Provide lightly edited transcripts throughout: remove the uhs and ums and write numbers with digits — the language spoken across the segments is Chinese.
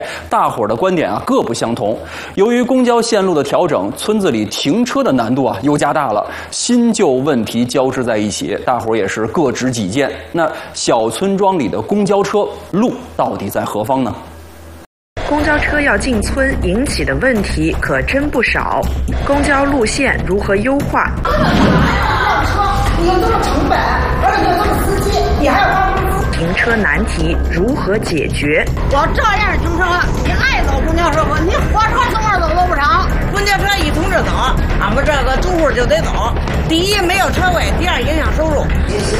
大伙儿的观点各不相同。由于公交线路的调整，村子里停车的难度又加大了，新旧问题交织在一起，大伙儿也是各执己见。那小村庄里的公交车路到底在何方呢？ 公交车要进村引起的问题可真不少，公交路线如何优化？ 你有这么成本，而且有这么司机，你还要发工资。 停车难题如何解决？ 我照样停车，你爱走公交车不？你火车从哪走都不成。公交车一通知走，俺们这个住户就得走。第一，没有车位；第二，影响收入。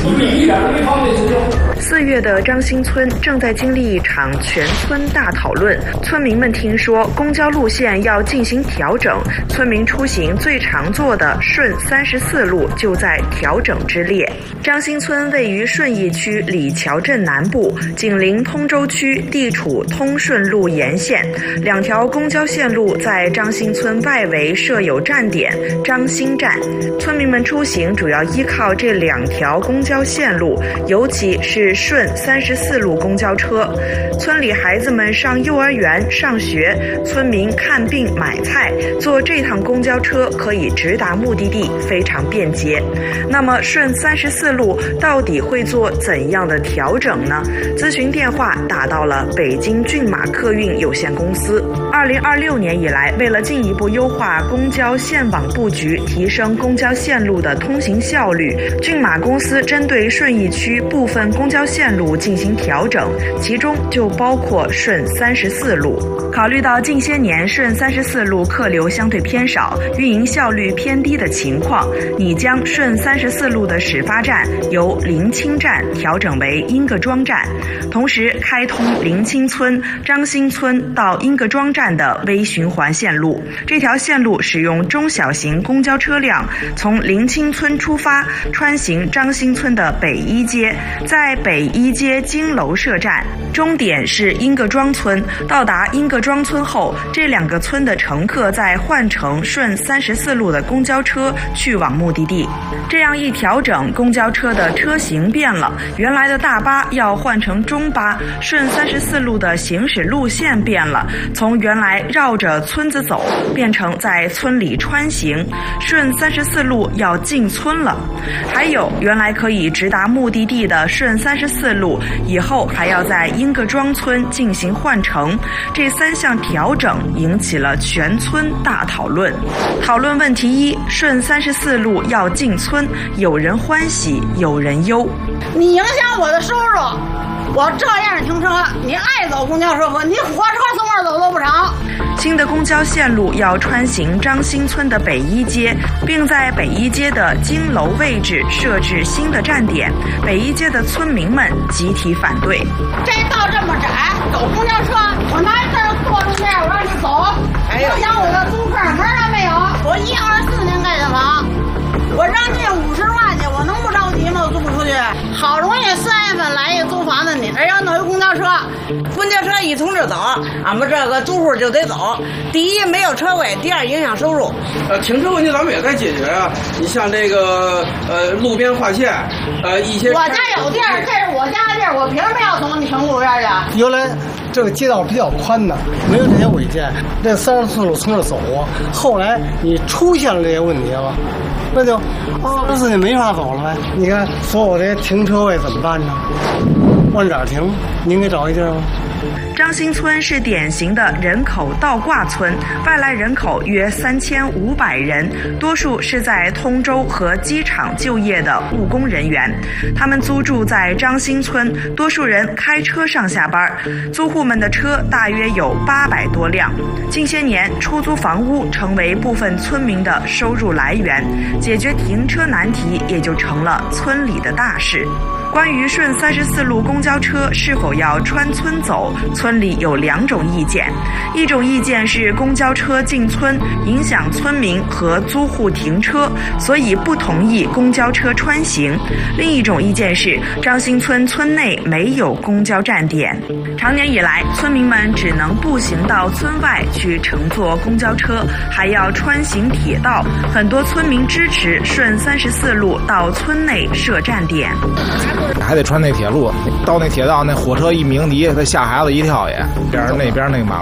4月的张兴村正在经历一场全村大讨论。村民们听说公交路线要进行调整，村民出行最常坐的顺34路就在调整之列。张兴村位于顺义区李桥镇南部，紧邻通州区，地处通顺路沿线。2条公交线路在张兴村外围设有站点张兴站，村民们出行主要依靠这2条公交线路，尤其是顺34路公交车。村里孩子们上幼儿园、上学，村民看病、买菜，坐这趟公交车可以直达目的地，非常便捷。那么顺34路到底会做怎样的调整呢？咨询电话打到了北京骏马客运有限公司。2026年以来，为了进一步优化公交线网布局，提升公交线路的通行效率，骏马公司针对顺义区部分公交线路进行调整，其中就包括顺34路。考虑到近些年顺34路客流相对偏少，运营效率偏低的情况，拟将顺34路的始发站由临清站调整为英各庄站，同时开通临清村、张兴村到英各庄站的微循环线路。这条线路使用中小型公交车辆从临清村出发，穿行张兴村的北一街，在北一街金楼设站，终点是英各庄村。到达英各庄村后，这2个村的乘客再换乘顺34路的公交车去往目的地。这样一调整，公交车的车型变了，原来的大巴要换成中巴，顺34路的行驶路线变了，从原来绕着村子走变成在村里穿行，顺34路要进村了。还有原来可以直达目的地的顺34路，以后还要在英各庄村进行换乘。这3项调整引起了全村大讨论。讨论问题1：顺34路要进村，有人欢喜，有人忧。 你影响我的收入，我照样停车，你爱走公交车不？你火车从哪走都不成。 新的公交线路要穿行张兴村的北一街，并在北一街的金楼位置设置新的站点。北一街的村民们集体反对。 这道这么窄，走公交车，我拿这儿坐中间，我让你走，影响我的租客，门儿没有。我124年盖的房，我让这50万去，我能不着急吗？我租不出去。好容易3月份来一租房子，你还要弄一公交车，公交车一通知走，俺们这个租户就得走。第一，没有车位；第二，影响收入。 停车问题咱们也该解决啊。你像这个路边划线，一些我家有地儿，这是我家的地儿，我凭什么要从你城路边去？ 原来这个街道比较宽的，没有这些违建，这34路从这走啊。后来你出现了这些问题了，那就34就没法走了呗。你看所有这些停车位怎么办呢？往哪儿停？您给找一地儿吗？ 张兴村是典型的人口倒挂村，外来人口约3500人，多数是在通州和机场就业的务工人员。他们租住在张兴村，多数人开车上下班，租户们的车大约有800多辆。近些年，出租房屋成为部分村民的收入来源，解决停车难题也就成了村里的大事。关于顺34路公交车是否要穿村走，村里有2种意见。一种意见是公交车进村影响村民和租户停车，所以不同意公交车穿行。另一种意见是张兴村村内没有公交站点，长年以来村民们只能步行到村外去乘坐公交车，还要穿行铁道。很多村民支持顺34路到村内设站点。 还得穿那铁路，到那铁道那火车一鸣笛，他吓孩子一跳也。边上那边那个马